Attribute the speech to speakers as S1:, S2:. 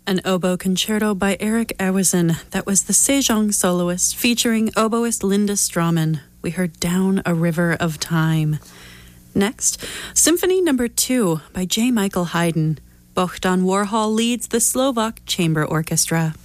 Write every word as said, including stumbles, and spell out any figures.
S1: An oboe concerto by Eric Ewerson. That was the Sejong soloist featuring oboist Linda Strawman. We heard Down a River of Time. Next, Symphony Number Two by J. Michael Haydn. Bohdan Warhol leads the Slovak Chamber Orchestra.